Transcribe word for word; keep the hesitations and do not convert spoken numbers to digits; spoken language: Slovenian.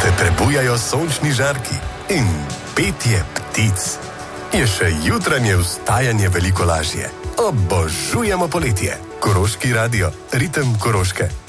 te prebujajo sončni žarki in petje ptic, je še jutranje vstajanje veliko lažje. Obožujemo poletje. Koroški radio, ritem Koroške.